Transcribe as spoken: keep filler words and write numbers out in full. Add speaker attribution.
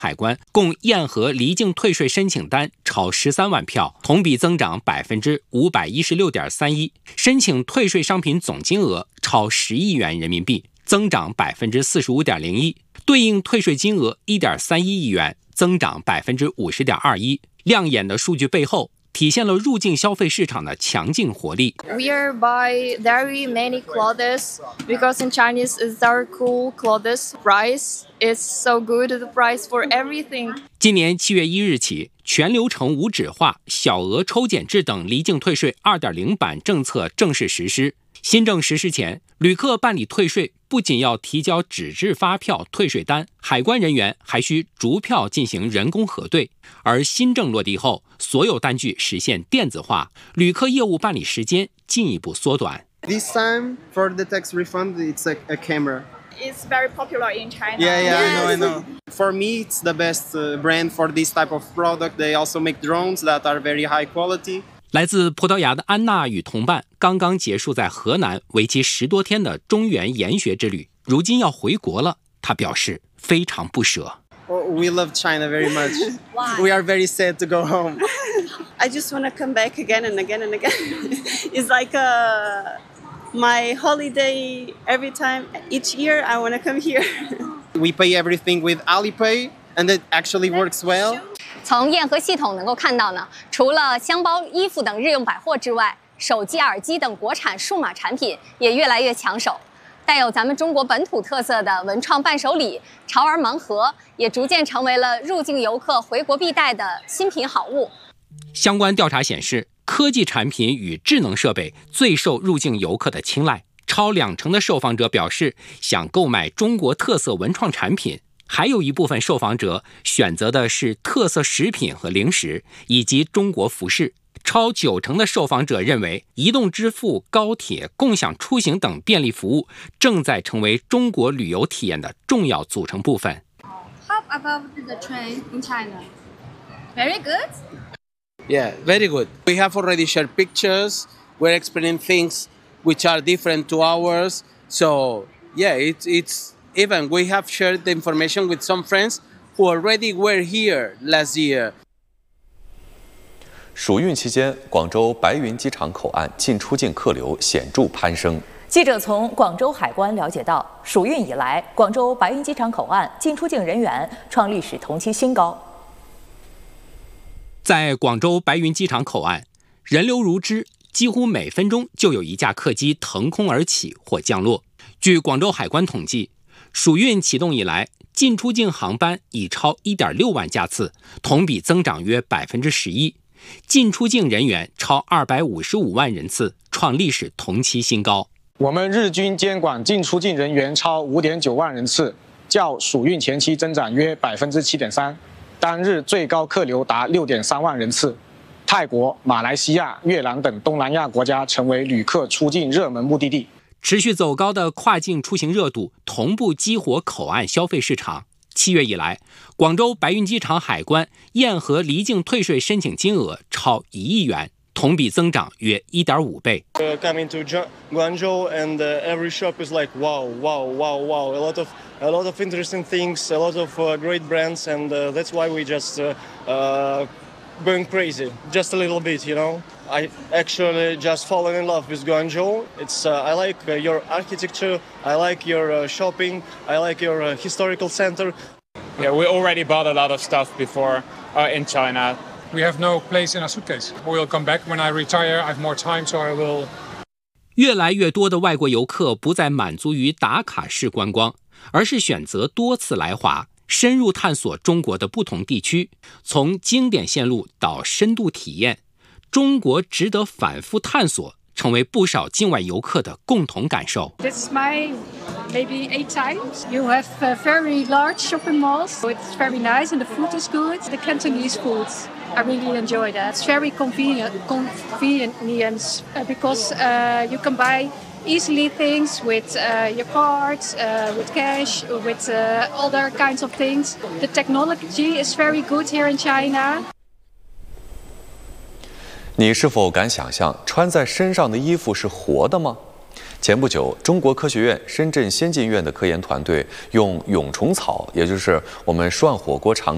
Speaker 1: 海关共验核离境退税申请单超十三万票，同比增长百分之五百一十六点三一，申请退税商品总金额超十亿元人民币，增长百分之四十五点零一，对应退税金额一点三一亿元，增长百分之五十点二一。亮眼的数据背后，体现了入境消费市场的强劲活力。
Speaker 2: We are buy very many clothes because in Chinese it's very cool clothes. Price is so good, the price for everything.
Speaker 1: 今年七月一日起，全流程无纸化、小额抽检制等离境退税 二点零 版政策正式实施。新政实施前，旅客办理退税不仅要提交纸质发票、退税单，海关人员还需逐票进行人工核对。而新政落地后，所有单据实现电子化，旅客业务办理时间进一步缩短。
Speaker 3: This time for the tax refund, it's a, a camera.
Speaker 2: It's very popular in China.
Speaker 3: Yeah, yeah, I know, I know. For me, it's the best uh, brand for this type of product. They also make drones that are very high quality.
Speaker 1: 来自葡萄牙的安娜与同伴刚刚结束在河南为期十多天的中原研学之旅，如今要回国了。她表示非常不舍。
Speaker 3: Oh, we love China very much.
Speaker 2: Why?
Speaker 3: We are very sad to go home.
Speaker 4: I just want to come back again and again and again. It's like uh, my holiday every time. Each year I want to come here.
Speaker 3: We pay everything with Alipay, and it actually works well.
Speaker 5: 从验核系统能够看到呢，除了箱包、衣服等日用百货之外，手机、耳机等国产数码产品也越来越抢手。带有咱们中国本土特色的文创伴手礼潮儿盲盒，也逐渐成为了入境游客回国必带的新品好物。
Speaker 1: 相关调查显示，科技产品与智能设备最受入境游客的青睐，超两成的受访者表示想购买中国特色文创产品。还有一部分受访者选择的是特色食品和零食，以及中国服饰。超九成的受访者认为，移动支付、高铁、共享出行等便利服务正在成为中国旅游体验的重要组成部分。
Speaker 2: How about the train in China? Very good?
Speaker 6: Yeah, very good. We have already shared pictures. We're explaining things which are different to ours. So, yeah, it's it's...Even we have shared the information with some friends who already were here last year.
Speaker 7: 暑运期间，广州白云机场口岸进出境客流显著攀升。
Speaker 8: 记者从广州海关了解到，暑运以来，广州白云机场口岸进出境人员创历史同期新高。
Speaker 1: 在广州白云机场口岸，人流如织，几乎每分钟就有一架客机腾空而起或降落。据广州海关统计，暑运启动以来，进出境航班已超 一点六万架次，同比增长约 百分之十一， 进出境人员超二百五十五万人次，创历史同期新高。
Speaker 9: 我们日均监管进出境人员超 五点九万人次，较暑运前期增长约 百分之七点三， 单日最高客流达 六点三万人次。泰国、马来西亚、越南等东南亚国家成为旅客出境热门目的地。
Speaker 1: 持续走高的跨境出行热度同步激活口岸消费市场。七月以来，广州白云机场海关验核离境退税申请金额超一亿元，同比增长约 一点五倍。
Speaker 10: Uh, coming to Guangzhou and uh, every shop is like wow, wow, wow, wow. A lot of a lot of interesting things, a lot of uh, great brands, and uh, that's why we just uh, uh, going crazy, just a little bit, you know. I actually just fallen in love with Guangzhou. It's uh, I like uh, your architecture, I like your uh, shopping, I like your uh, historical center.
Speaker 11: Yeah, we already bought a lot of stuff before uh, in China.
Speaker 12: We have no place in our suitcase. We'll come back when I retire. I have more time, so I will.
Speaker 1: 越来越多的外国游客不再满足于打卡式观光，而是选择多次来华，深入探索中国的不同地区，从经典线路到深度体验。中国值得反复探索，成为不少境外游客的共同感受。
Speaker 2: This is my maybe eight times. You have uh, very large shopping malls. It's very nice and the food is good. The Cantonese food, I really enjoy that. It's very convenient, convenient uh, because uh, you can buy easily things with uh, your cards, uh, with cash, with uh, other kinds of things. The technology is very good here in China.
Speaker 7: 你是否敢想象穿在身上的衣服是活的吗？前不久，中国科学院深圳先进院的科研团队用蛹虫草，也就是我们涮火锅常